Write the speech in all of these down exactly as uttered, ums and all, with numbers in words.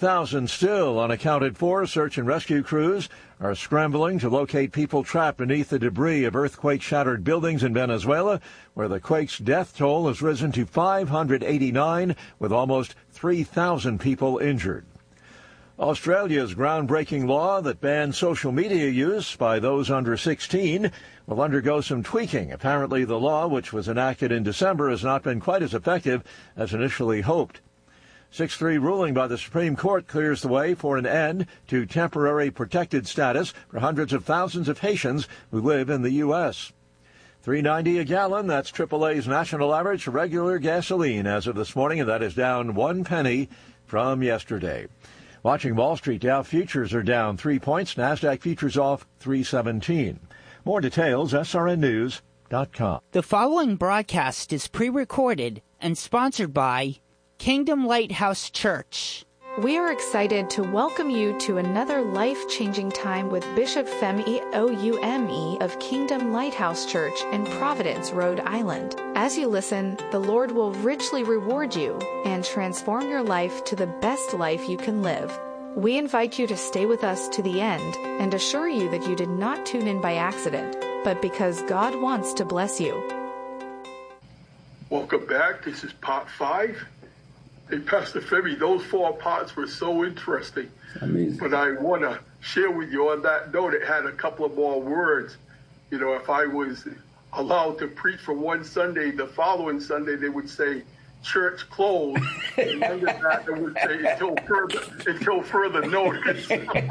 thousand still unaccounted for. Search and rescue crews are scrambling to locate people trapped beneath the debris of earthquake-shattered buildings in Venezuela, where the quake's death toll has risen to five hundred eighty-nine, with almost three thousand people injured. Australia's groundbreaking law that bans social media use by those under sixteen will undergo some tweaking. Apparently, the law, which was enacted in December, has not been quite as effective as initially hoped. six three ruling by the Supreme Court clears the way for an end to temporary protected status for hundreds of thousands of Haitians who live in the U S three ninety a gallon, that's triple A's national average for regular gasoline as of this morning, and that is down one penny from yesterday. Watching Wall Street, Dow futures are down three points, NASDAQ futures off three seventeen. More details, S R N news dot com. The following broadcast is pre-recorded and sponsored by Kingdom Lighthouse Church. We are excited to welcome you to another life-changing time with Bishop Femi Oume of Kingdom Lighthouse Church in Providence, Rhode Island. As you listen, the Lord will richly reward you and transform your life to the best life you can live. We invite you to stay with us to the end and assure you that you did not tune in by accident, but because God wants to bless you. Welcome back. This is part five. Hey, Pastor Femi, those four parts were so interesting. Amazing. But I want to share with you on that note, it had a couple of more words. You know, if I was allowed to preach for one Sunday, the following Sunday they would say, church closed. And under that, they would say, until further, until further notice.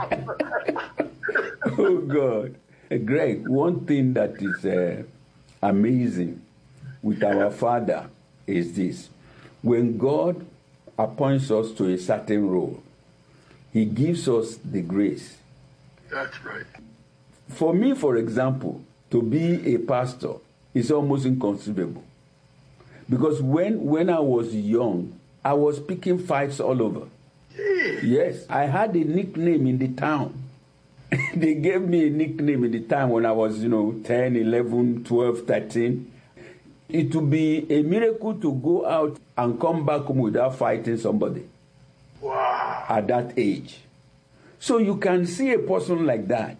Oh, God. Greg, one thing that is uh, amazing with our Father is this. When God appoints us to a certain role, he gives us the grace. That's right. For me, for example, to be a pastor is almost inconceivable. Because when, when I was young, I was picking fights all over. Yeah. Yes, I had a nickname in the town. They gave me a nickname in the time when I was, you know, ten, eleven, twelve, thirteen. It would be a miracle to go out and come back home without fighting somebody. Wow. At that age. So you can see a person like that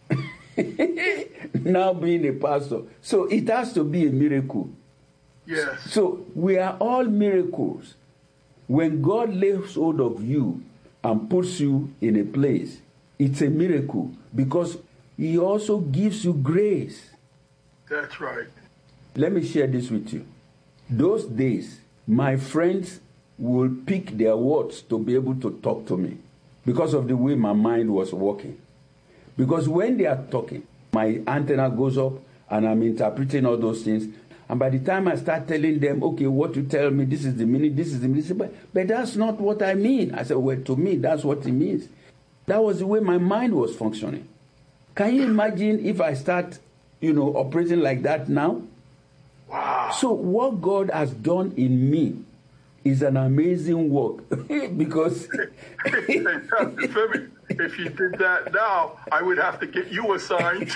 now being a pastor. So it has to be a miracle. Yes. So we are all miracles. When God lays hold of you and puts you in a place, it's a miracle because he also gives you grace. That's right. Let me share this with you. Those days, my friends will pick their words to be able to talk to me because of the way my mind was working. Because when they are talking, my antenna goes up and I'm interpreting all those things. And by the time I start telling them, okay, what you tell me, this is the meaning, this is the meaning, but, but that's not what I mean. I said, well, to me, that's what it means. That was the way my mind was functioning. Can you imagine if I start, you know, operating like that now? Wow. So what God has done in me is an amazing work because hey, Pastor Femi, if you did that now, I would have to get you assigned.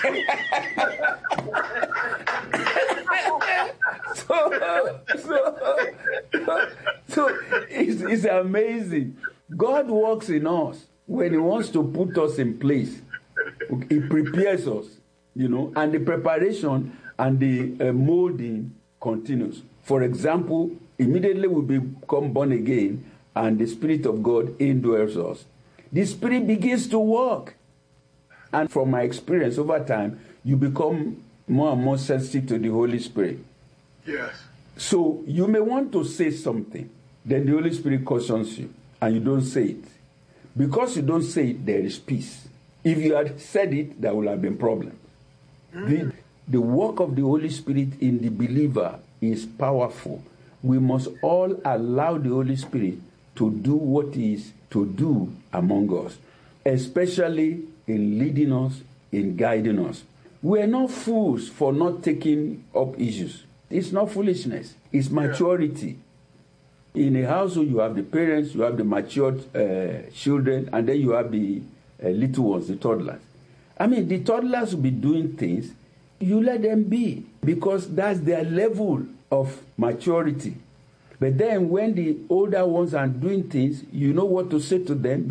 so, so, so it's, it's amazing. God works in us when he wants to put us in place. He prepares us, you know, and the preparation and the uh, molding continues. For example, immediately we become born again and the Spirit of God indwells us. The Spirit begins to work. And from my experience over time, you become more and more sensitive to the Holy Spirit. Yes. So you may want to say something, then the Holy Spirit cautions you, and you don't say it. Because you don't say it, there is peace. If you had said it, there would have been problems. Mm. The, the work of the Holy Spirit in the believer is powerful. We must all allow the Holy Spirit to do what he is to do among us, especially in leading us, in guiding us. We are not fools for not taking up issues. It's not foolishness. It's maturity. Yeah. In a household, you have the parents, you have the matured uh, children, and then you have the uh, little ones, the toddlers. I mean, the toddlers will be doing things, you let them be, because that's their level of maturity. But then when the older ones are doing things, you know what to say to them.